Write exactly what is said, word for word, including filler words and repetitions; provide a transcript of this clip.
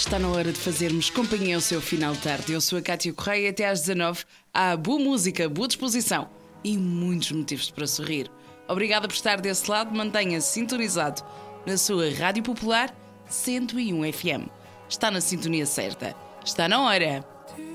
Está na hora de fazermos companhia ao seu final de tarde. Eu sou a Cátia Correia e até às dezanove há boa música, boa disposição e muitos motivos para sorrir. Obrigada por estar desse lado, mantenha-se sintonizado na sua Rádio Popular cento e um F M. Está na sintonia certa. Está na hora.